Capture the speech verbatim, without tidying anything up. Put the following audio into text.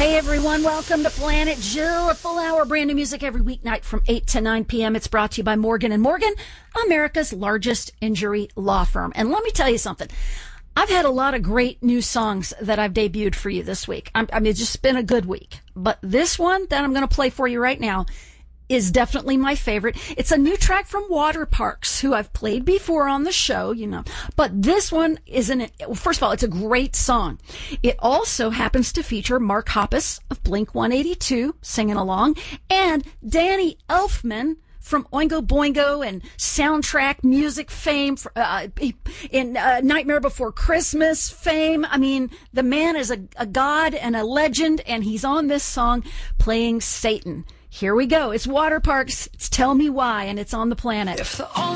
Hey everyone, welcome to Planet Jill, a full hour brand new music every weeknight from eight to nine p.m. It's brought to you by Morgan and Morgan, America's largest injury law firm. And let me tell you something. I've had a lot of great new songs that I've debuted for you this week. I'm, I mean, it's just been a good week. But this one that I'm going to play for you right now is definitely my favorite. It's a new track from Waterparks, who I've played before on the show, you know. But this one isn't, first of all, it's a great song. It also happens to feature Mark Hoppus of Blink one eighty-two singing along, and Danny Elfman from Oingo Boingo and soundtrack music fame, uh, in uh, Nightmare Before Christmas fame. I mean, the man is a, a god and a legend, and he's on this song playing Satan. Here we go. It's Waterparks. It's Tell Me Why, and it's on the Planet.